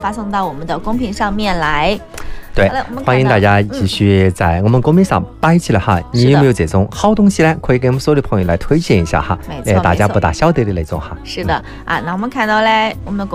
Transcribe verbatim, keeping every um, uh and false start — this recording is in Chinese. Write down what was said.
发送到我们的公屏上面来。 对，欢迎大家继续在我们公屏上摆起来哈。你有没有这种好东西呢？可以给我们所有的朋友来推荐一下哈， 没错， 大家不大晓得的那种哈。 是的啊，那我们看到呢，我们